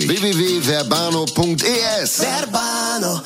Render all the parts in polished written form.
www.verbano.es. Verbano.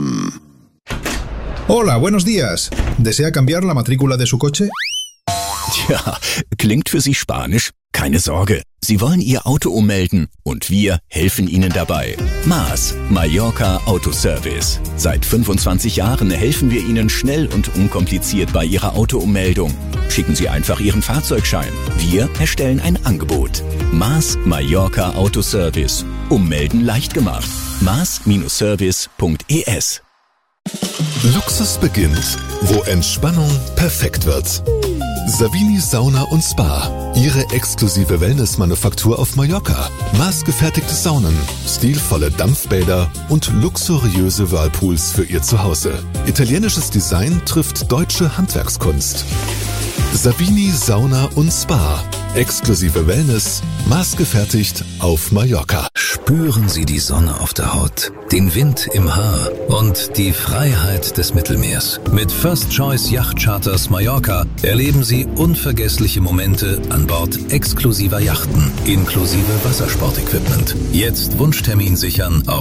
Hola, buenos días. ¿Desea cambiar la matrícula de su coche? Tja, klingt für Sie Spanisch? Keine Sorge, Sie wollen Ihr Auto ummelden und wir helfen Ihnen dabei. MAS, Mallorca Autoservice. Seit 25 Jahren helfen wir Ihnen schnell und unkompliziert bei Ihrer Autoummeldung. Schicken Sie einfach Ihren Fahrzeugschein. Wir erstellen ein Angebot. MAS, Mallorca Autoservice. Ummelden leicht gemacht. mas-service.es. Luxus beginnt, wo Entspannung perfekt wird. Savini Sauna und Spa, Ihre exklusive Wellness-Manufaktur auf Mallorca. Maßgefertigte Saunen, stilvolle Dampfbäder und luxuriöse Whirlpools für Ihr Zuhause. Italienisches Design trifft deutsche Handwerkskunst. Savini Sauna und Spa, exklusive Wellness, maßgefertigt auf Mallorca. Spüren Sie die Sonne auf der Haut, den Wind im Haar und die Freiheit des Mittelmeers. Mit First Choice Yacht Charters Mallorca erleben Sie unvergessliche Momente an Bord exklusiver Yachten, inklusive Wassersportequipment. Jetzt Wunschtermin sichern auf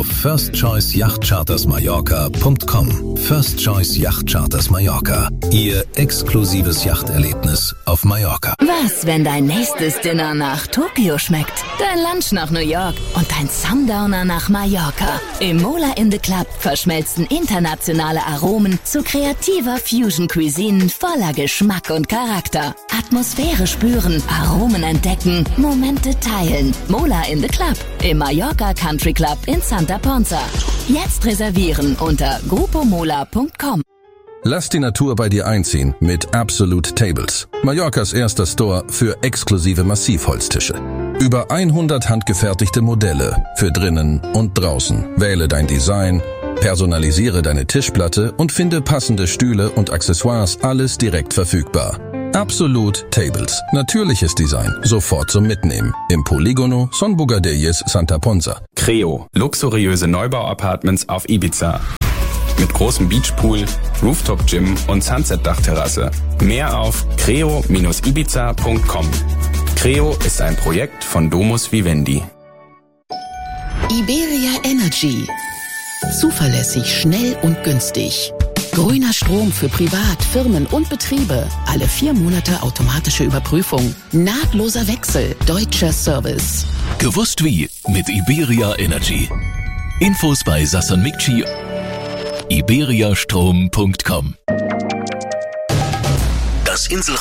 firstchoiceyachtchartersmallorca.com. First Choice Yacht Charters Mallorca, Ihr exklusives Yachterlebnis auf Mallorca. Was, wenn dein nächstes Dinner nach Tokio schmeckt, dein Lunch nach New York und dein Sundowner nach Mallorca? Im Mola in the Club verschmelzen internationale Aromen zu kreativer Fusion-Cuisine voller Geschmack und Charakter. Atmosphäre spüren, Aromen entdecken, Momente teilen. Mola in the Club im Mallorca Country Club in Santa Ponza. Jetzt reservieren unter grupomola.com. Lass die Natur bei dir einziehen mit Absolute Tables. Mallorcas erster Store für exklusive Massivholztische. Über 100 handgefertigte Modelle für drinnen und draußen. Wähle dein Design, personalisiere deine Tischplatte und finde passende Stühle und Accessoires, alles direkt verfügbar. Absolute Tables. Natürliches Design. Sofort zum Mitnehmen. Im Polígono Son Bugadelles Santa Ponza. Creo. Luxuriöse Neubau-Apartments auf Ibiza. Mit großem Beachpool, Rooftop-Gym und Sunset-Dachterrasse. Mehr auf creo-ibiza.com. Creo ist ein Projekt von Domus Vivendi. Iberia Energy. Zuverlässig, schnell und günstig. Grüner Strom für Privat, Firmen und Betriebe. Alle 4 Monate automatische Überprüfung. Nahtloser Wechsel. Deutscher Service. Gewusst wie mit Iberia Energy. Infos bei Sasson Mikci. iberiastrom.com. Das Insel